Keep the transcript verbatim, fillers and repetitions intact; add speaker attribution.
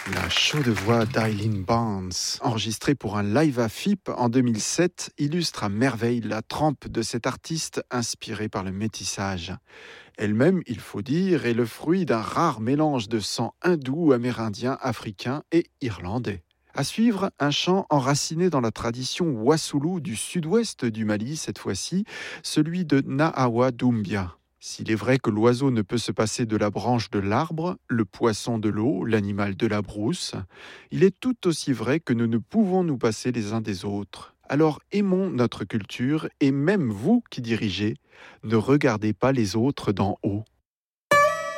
Speaker 1: La chaude voix d'Eileen Barnes, enregistrée pour un live à F I P en deux mille sept, illustre à merveille la trempe de cette artiste inspirée par le métissage. Elle-même, il faut dire, est le fruit d'un rare mélange de sang hindou, amérindien, africain et irlandais. À suivre, un chant enraciné dans la tradition Wassoulou du sud-ouest du Mali, cette fois-ci, celui de Nahawa Doumbia. S'il est vrai que l'oiseau ne peut se passer de la branche de l'arbre, le poisson de l'eau, l'animal de la brousse, il est tout aussi vrai que nous ne pouvons nous passer les uns des autres. Alors aimons notre culture et même vous qui dirigez, ne regardez pas les autres d'en haut.